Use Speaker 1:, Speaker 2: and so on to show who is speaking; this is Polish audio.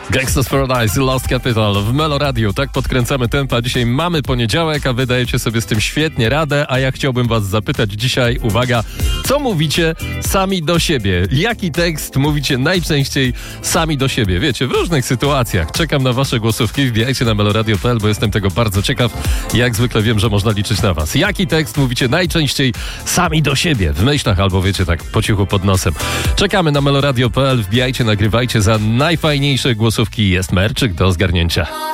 Speaker 1: Gangsta's Paradise, Lost Capital w Melo Radio. Tak podkręcamy tempa. Dzisiaj mamy poniedziałek, a wy dajecie sobie z tym świetnie radę, a ja chciałbym was zapytać dzisiaj, uwaga, co mówicie sami do siebie? Jaki tekst mówicie najczęściej sami do siebie? Wiecie, w różnych sytuacjach. Czekam na wasze głosówki, wbijajcie na meloradio.pl, bo jestem tego bardzo ciekaw. Jak zwykle wiem, że można liczyć na was. Jaki tekst mówicie najczęściej sami do siebie? W myślach albo wiecie, tak po cichu pod nosem. Czekamy na meloradio.pl, wbijajcie, nagrywajcie, za najfajniejsze głosówki jest merczyk do zgarnięcia.